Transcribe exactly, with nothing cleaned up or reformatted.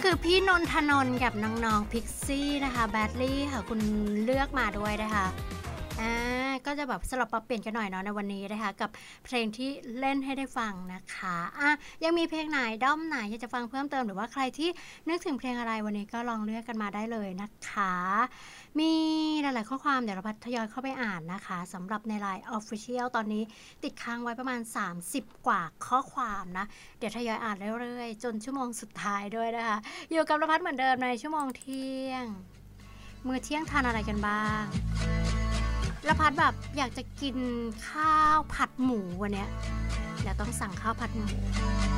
คือพี่นนทนนท์กับน้องๆพิกซี่นะคะแบดลี่ค่ะคุณเลือกมาด้วยนะคะอ่าก็จะแบบสลับปรับเปลี่ยนกันหน่อยเนาะในวันนี้นะคะกับเพลงที่เล่นให้ได้ฟังนะคะอ่ะยังมีเพลงไหนด้อมไหนอยากจะฟังเพิ่มเติมหรือว่าใครที่นึกถึงเพลงอะไรวันนี้ก็ลองเลือกกันมาได้เลยนะคะมีหลายๆข้อความเดี๋ยวเราพัทยอยเข้าไปอ่านนะคะสำหรับใน ไลน์ Official ตอนนี้ติดค้างไว้ประมาณสามสิบกว่าข้อความนะเดี๋ยวทยอยอ่านเรื่อยๆจนชั่วโมงสุดท้ายด้วยนะคะอยู่กับประพัฒน์เหมือนเดิมในชั่วโมงเที่ยงมื้อเที่ยงทานอะไรกันบ้างละพัดแบบอยากจะกินข้าวผัดหมูวันเนี้ยเดี๋ยวต้องสั่งข้าวผัดหมู